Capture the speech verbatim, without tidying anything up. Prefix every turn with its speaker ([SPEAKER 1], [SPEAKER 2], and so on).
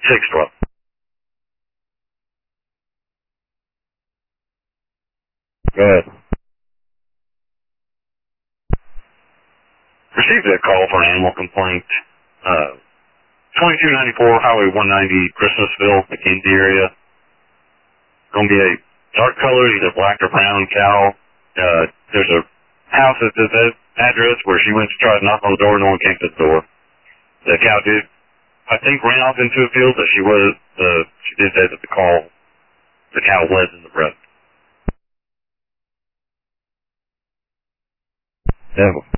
[SPEAKER 1] six twelve. Go ahead. Received a call for an animal complaint. Uh, twenty-two ninety-four Highway one ninety, Christmasville, McKenzie area. Gonna be a dark color, either black or brown cow. Uh, there's a house at this address where she went to try to knock on the door, no one came to the door. The cow did, I think, ran off into a field, but she was, uh, she did say that the call, the cow was in the breast. Yeah.